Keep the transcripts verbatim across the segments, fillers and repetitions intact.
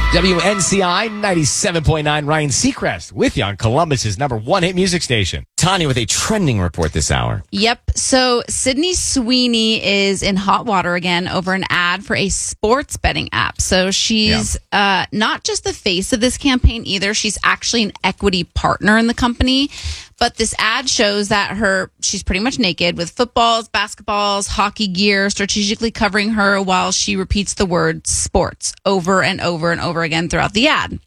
W N C I ninety-seven point nine, Ryan Seacrest with you on Columbus's number one hit music station. Tanya with a trending report this hour. Yep. So Sydney Sweeney is in hot water again over an ad for a sports betting app. So she's yeah. uh, not just the face of this campaign either. She's actually an equity partner in the company. But this ad shows that her she's pretty much naked with footballs, basketballs, hockey gear, strategically covering her while she repeats the word sports over and over and over again throughout the ad.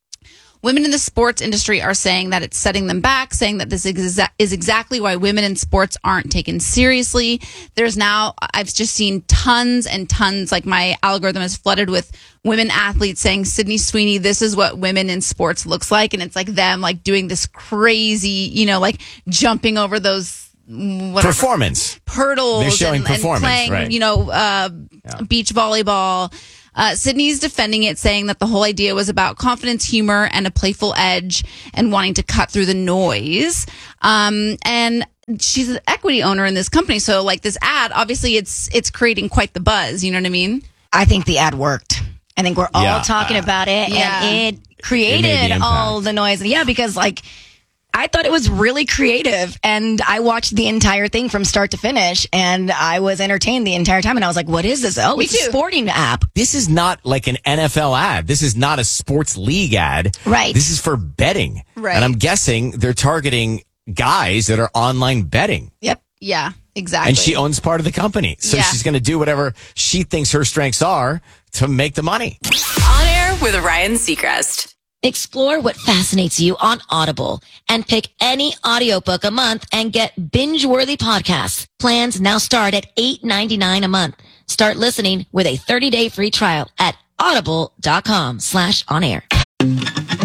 Women in the sports industry are saying that it's setting them back, saying that this is, exa- is exactly why women in sports aren't taken seriously. There's now, I've just seen tons and tons, like my algorithm is flooded with women athletes saying, Sydney Sweeney, this is what women in sports looks like. And it's like them like doing this crazy, you know, like jumping over those whatever, performance hurdles. They're showing and, performance, and playing, right. you know, uh, yeah. beach volleyball. Uh, Sydney's defending it, saying that the whole idea was about confidence, humor, and a playful edge and wanting to cut through the noise. Um, and she's an equity owner in this company. So like this ad, obviously it's, it's creating quite the buzz. You know what I mean? I think the ad worked. I think we're all yeah, talking uh, about it yeah. and it created it the all the noise. Yeah, because like, I thought it was really creative and I watched the entire thing from start to finish and I was entertained the entire time and I was like, what is this? Oh, Me it's too. a sporting app. This is not like an N F L ad. This is not a sports league ad. Right. This is for betting. Right. And I'm guessing they're targeting guys that are online betting. Yep. Yeah, exactly. And she owns part of the company. So Yeah. she's going to do whatever she thinks her strengths are to make the money. On Air with Ryan Seacrest. Explore what fascinates you on Audible and pick any audiobook a month and get binge-worthy podcasts. Plans now start at eight ninety-nine a month. Start listening with a thirty-day free trial at audible.com slash on air.